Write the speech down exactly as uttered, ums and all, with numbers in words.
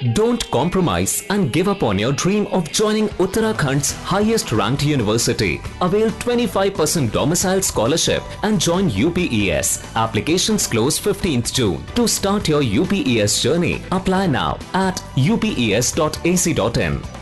Don't compromise and give up on your dream of joining Uttarakhand's highest ranked university. Avail twenty-five percent domicile scholarship and join U P E S. Applications close fifteenth June. To start your U P E S journey, apply now at u p e s dot a c dot in.